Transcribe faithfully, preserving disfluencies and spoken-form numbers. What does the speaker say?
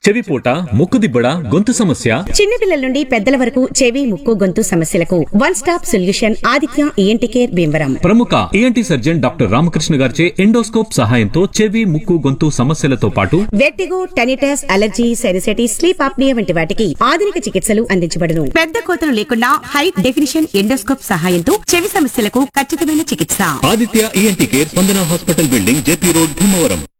చెవిపోట, ముక్కుదిబ్బడ, గొంతు సమస్య, చిన్నపిల్లల నుండి పెద్దల వరకు చెవి, ముక్కు, గొంతు సమస్యలకు one stop solution Aditya ENT care Bhimavaram. ప్రముఖ ఈఎన్టీ సర్జన్ డాక్టర్ రామకృష్ణ గారిచే ఎండోస్కోప్ సహాయంతో చెవి, ముక్కు, గొంతు సమస్యలతో పాటు vertigo, tinnitus, allergy, sinusitis, sleep apnoea వంటి వాటికి ఆధునిక చికిత్సలు అందించబడును. పెద్ద కోతలు లేకుండా హై డెఫినిషన్ ఎండోస్కోప్ సహాయంతో చెవి సమస్యలకు ఖచ్చితమైన చికిత్స. ఆదిత్య ఈఎన్టీ కేర్ స్పందన hospital building, JP road, Bhimavaram.